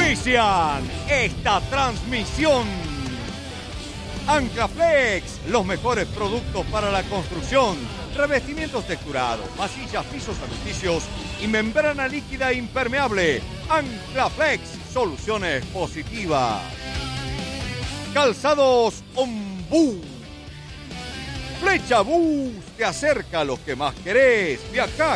Auspician esta transmisión. Anclaflex, los mejores productos para la construcción, revestimientos texturados, masillas, pisos alimenticios y membrana líquida impermeable. Anclaflex, soluciones positivas. Calzados Ombú. Flecha Bus te acerca a los que más querés. Viajá